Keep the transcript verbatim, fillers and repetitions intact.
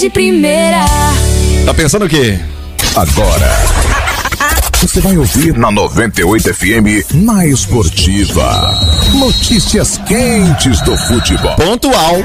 De primeira. Tá pensando o quê? Agora você vai ouvir na noventa e oito F M, na Esportiva, notícias quentes do futebol. Pontual.